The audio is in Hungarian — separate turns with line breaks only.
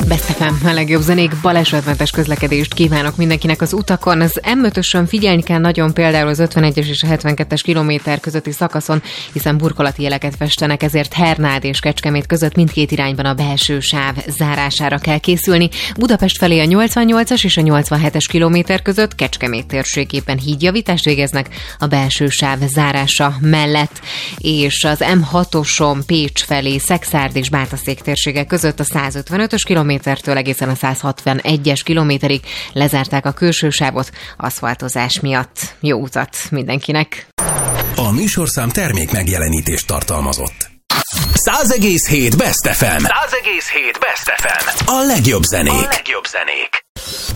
Best FM, a legjobb zenék, balesetmentes közlekedést kívánok mindenkinek az utakon. Az M5-ösön figyelni kell nagyon például az 51-es és a 72-es kilométer közötti szakaszon, hiszen burkolati jeleket festenek, ezért Hernád és Kecskemét között mindkét irányban a belső sáv zárására kell készülni. Budapest felé a 88-as és a 87-es kilométer között Kecskemét térségében hídjavítást végeznek a belső sáv zárása mellett, és az M6-oson Pécs felé Szekszárd és Bátaszék térsége között a 155-ös kilométertől egészen a 161-es kilométerig lezárták a külső sávot aszfaltozás miatt. Jó utat mindenkinek!
A műsorszám termék megjelenítést tartalmazott. 100,7 Best FM. 100,7 Best FM. A legjobb zenék.